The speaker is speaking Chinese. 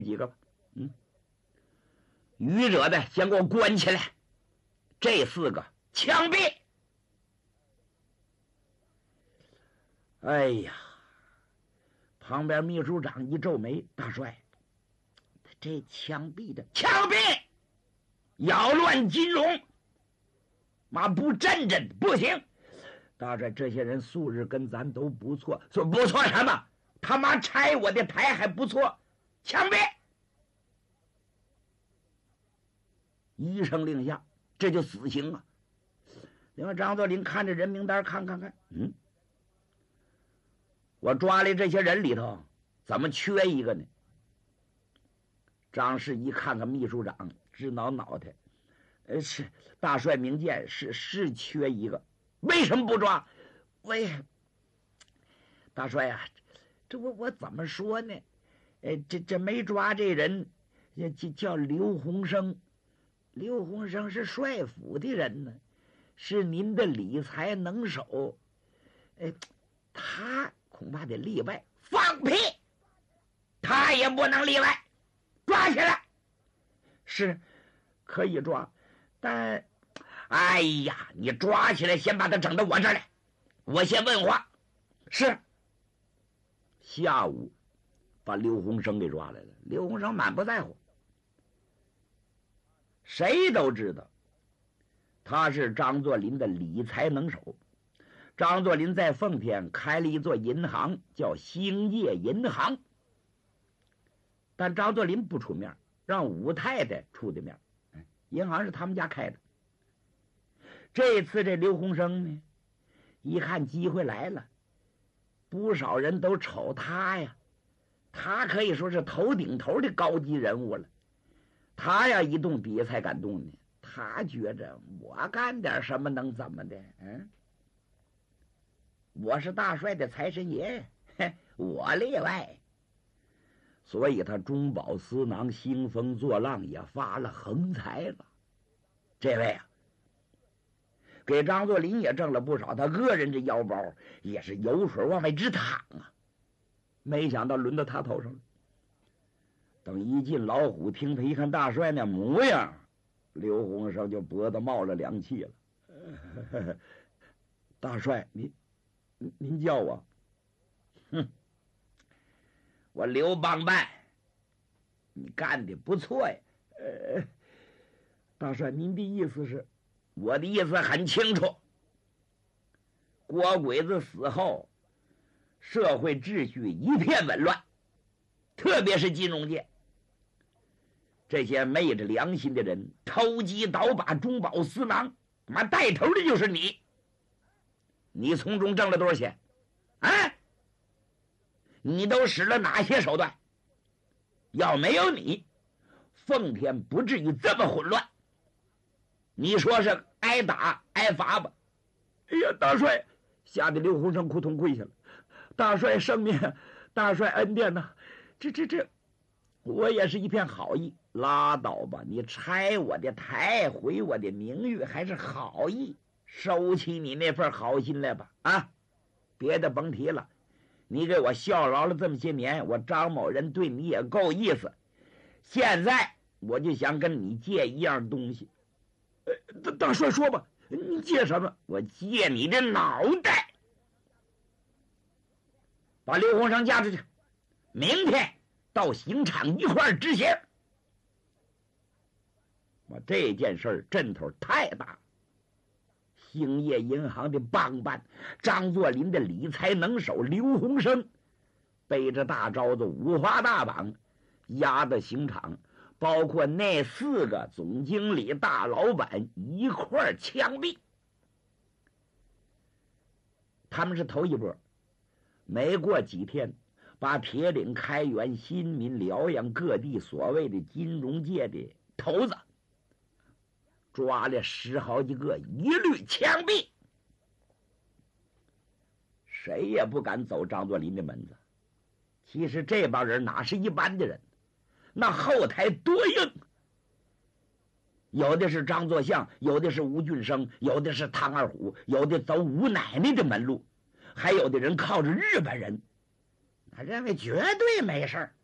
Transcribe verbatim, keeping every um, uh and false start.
几个吧。嗯，愚者的先给我关起来，这四个枪毙。哎呀，旁边秘书长一皱眉，大帅，这枪毙的枪毙，扰乱金融，妈不镇镇不行。大帅，这些人素质跟咱都不错，说不错什么？他妈拆我的台还不错，枪毙！一声令下，这就死刑啊！另外，张作霖看着人名单，看看看，嗯，我抓来这些人里头，怎么缺一个呢？张氏一看看秘书长，直挠脑袋。呃，是大帅明鉴，是是缺一个，为什么不抓？喂，大帅呀、啊，这我我怎么说呢？呃，这这没抓这人，叫叫刘洪生。刘洪生是帅府的人呢，是您的理财能手。哎，他恐怕得例外。放屁！他也不能例外，抓起来。是，可以抓，但，哎呀，你抓起来，先把他整到我这儿来，我先问话。是。下午，把刘洪生给抓来了。刘洪生满不在乎。谁都知道他是张作霖的理财能手。张作霖在奉天开了一座银行，叫兴业银行，但张作霖不出面，让武太太出的面。银行是他们家开的。这次这刘洪生呢，一看机会来了，不少人都瞅他呀，他可以说是头顶头的高级人物了。他呀一动笔才敢动呢，他觉着我干点什么能怎么的？嗯，我是大帅的财神爷，我例外。所以他中饱私囊，兴风作浪，也发了横财了。这位啊，给张作霖也挣了不少，他个人这腰包也是油水往外直淌啊。没想到轮到他头上了。等一进老虎厅，他一看大帅那模样，刘洪生就脖子冒了凉气了。大帅，您您叫我？哼，我刘邦办，你干的不错呀。呃，大帅，您的意思是？我的意思很清楚。郭鬼子死后，社会秩序一片紊乱，特别是金融界。这些昧着良心的人偷鸡倒把，中饱私囊，妈带头的就是你。你从中挣了多少钱？啊？你都使了哪些手段？要没有你，奉天不至于这么混乱。你说是挨打挨罚吧？哎呀，大帅，吓得刘洪生扑通跪下了。大帅圣明，大帅恩典呐！这这这，我也是一片好意。拉倒吧，你拆我的台，毁我的名誉，还是好意。收起你那份好心来吧，啊！别的甭提了，你给我效劳了这么些年，我张某人对你也够意思。现在我就想跟你借一样东西。呃，大大帅说吧，你借什么？我借你的脑袋。把刘洪生架出去，明天到刑场一块儿执行。我这件事儿阵头太大。兴业银行的帮办，张作霖的理财能手刘洪生，背着大招子五花大绑，押到刑场，包括那四个总经理大老板一块枪毙。他们是头一波，没过几天，把铁岭、开原、新民、辽阳各地所谓的金融界的头子抓了十好几个，一律枪毙。谁也不敢走张作霖的门子。其实这帮人哪是一般的人，那后台多硬。有的是张作相，有的是吴俊生，有的是唐二虎，有的走吴奶奶的门路，还有的人靠着日本人，他认为绝对没事儿。